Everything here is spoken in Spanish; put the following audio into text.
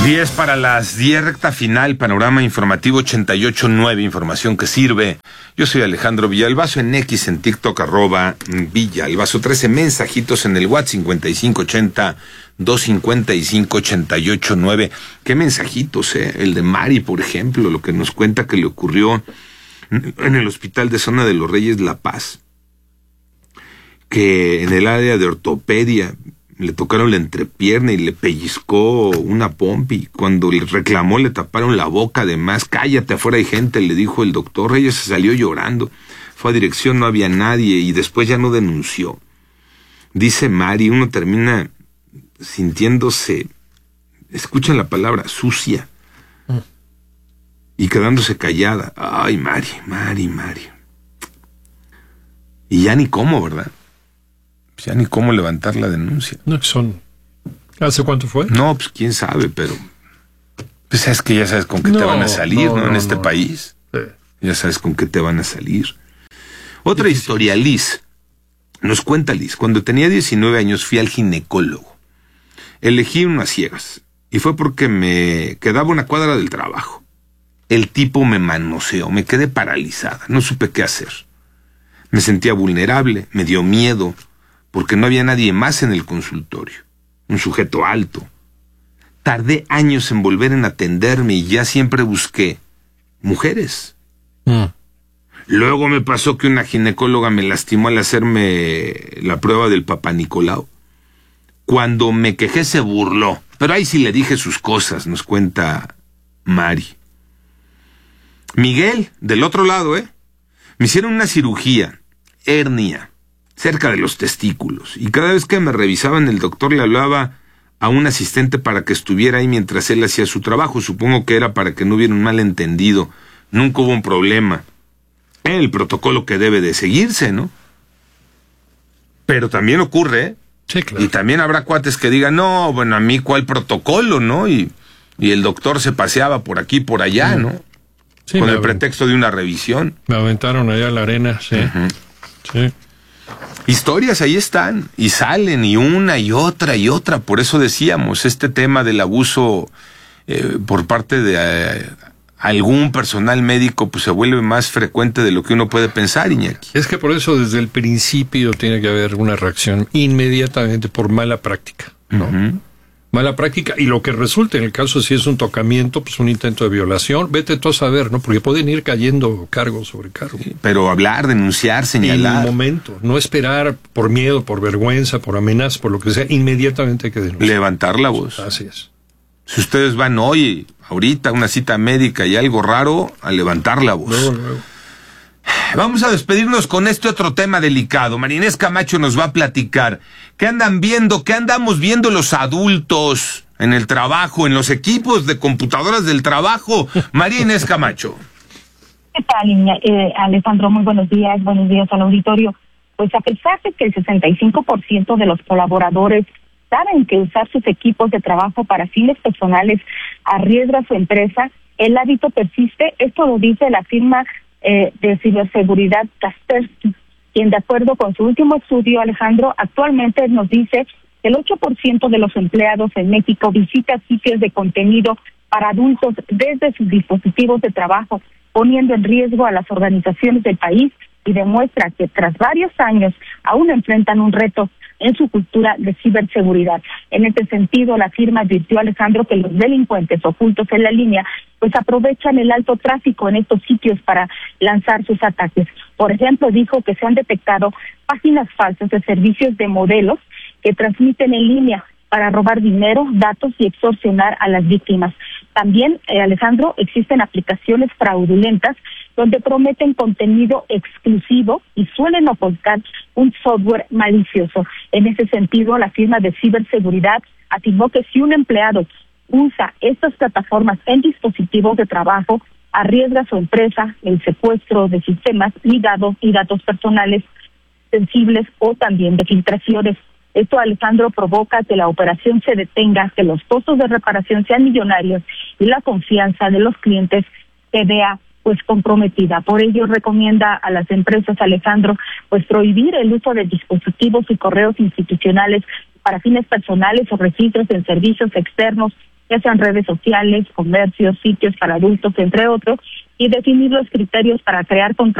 10 para las 10, recta final, panorama informativo 88.9, información que sirve. Yo soy Alejandro Villalbazo, en X, en TikTok, @Villalbazo. 13 mensajitos en el WhatsApp, 5580-255-88.9. ¿Qué mensajitos, El de Mari, por ejemplo, lo que nos cuenta que le ocurrió en el hospital de Zona de los Reyes La Paz, que en el área de ortopedia le tocaron la entrepierna y le pellizcó una pompi. Cuando le reclamó, le taparon la boca. Además, cállate, afuera hay gente, le dijo el doctor. Ella se salió llorando. Fue a dirección, no había nadie, y después ya no denunció. Dice Mari, uno termina sintiéndose, escuchen la palabra, sucia, y quedándose callada. Ay, Mari. Y ya ni cómo, ¿verdad? Ya ni cómo levantar la denuncia. No, ¿hace cuánto fue? No, pues quién sabe, pero pues es que ya sabes con qué te van a salir, ¿no? En este país. Sí. Ya sabes con qué te van a salir. Otra historia, Liz. Nos cuenta Liz, cuando tenía 19 años fui al ginecólogo. Elegí unas ciegas, y fue porque me quedaba una cuadra del trabajo. El tipo me manoseó, me quedé paralizada, no supe qué hacer. Me sentía vulnerable, me dio miedo, porque no había nadie más en el consultorio, un sujeto alto. Tardé años en volver en atenderme y ya siempre busqué mujeres. Luego me pasó que una ginecóloga me lastimó al hacerme la prueba del Papá Nicolau. Cuando me quejé se burló, pero ahí sí le dije sus cosas, nos cuenta Mari. Miguel, del otro lado, me hicieron una cirugía, hernia, cerca de los testículos, y cada vez que me revisaban el doctor le hablaba a un asistente para que estuviera ahí mientras él hacía su trabajo. Supongo que era para que no hubiera un malentendido. Nunca hubo un problema. El protocolo que debe de seguirse, ¿no? Pero también ocurre, Sí, claro. Y también habrá cuates que digan, no, bueno, a mí cuál protocolo, ¿no? Y el doctor se paseaba por aquí, por allá, ¿no? Sí, con el pretexto de una revisión. Me aventaron allá a la arena, sí. Sí. Historias ahí están, y salen, y una, y otra, y otra. Por eso decíamos, este tema del abuso por parte de algún personal médico, pues se vuelve más frecuente de lo que uno puede pensar, Iñaki. Es que por eso desde el principio tiene que haber una reacción inmediatamente por mala práctica, ¿no? Mala práctica, y lo que resulte, en el caso si es un tocamiento, pues un intento de violación, vete tú a saber, ¿no? Porque pueden ir cayendo cargo sobre cargo. Sí, pero hablar, denunciar, señalar. En el momento, no esperar por miedo, por vergüenza, por amenaza, por lo que sea, inmediatamente hay que denunciar. Levantar la voz. Así es. Si ustedes van hoy, ahorita, a una cita médica y algo raro, a levantar la voz. Luego. Vamos a despedirnos con este otro tema delicado. María Inés Camacho nos va a platicar qué andamos viendo los adultos en el trabajo, en los equipos de computadoras del trabajo. María Inés Camacho. ¿Qué tal, Alejandro? Muy buenos días al auditorio. Pues a pesar de que el 65% de los colaboradores saben que usar sus equipos de trabajo para fines personales arriesga su empresa, el hábito persiste. Esto lo dice la firma de ciberseguridad Kaspersky, quien de acuerdo con su último estudio, Alejandro, actualmente nos dice que el 8% de los empleados en México visita sitios de contenido para adultos desde sus dispositivos de trabajo, poniendo en riesgo a las organizaciones del país, y demuestra que tras varios años aún enfrentan un reto en su cultura de ciberseguridad. En este sentido, la firma advirtió, Alejandro, que los delincuentes ocultos en la línea pues aprovechan el alto tráfico en estos sitios para lanzar sus ataques. Por ejemplo, dijo que se han detectado páginas falsas de servicios de modelos que transmiten en línea para robar dinero, datos y extorsionar a las víctimas. También, Alejandro, existen aplicaciones fraudulentas donde prometen contenido exclusivo y suelen ocultar un software malicioso. En ese sentido, la firma de ciberseguridad afirmó que si un empleado usa estas plataformas en dispositivos de trabajo, arriesga su empresa el secuestro de sistemas ligados y datos personales sensibles o también de filtraciones. Esto, Alejandro, provoca que la operación se detenga, que los costos de reparación sean millonarios y la confianza de los clientes se vea pues comprometida. Por ello recomienda a las empresas, Alejandro, pues prohibir el uso de dispositivos y correos institucionales para fines personales o registros en servicios externos ya sean redes sociales, comercios, sitios para adultos, entre otros, y definir los criterios para crear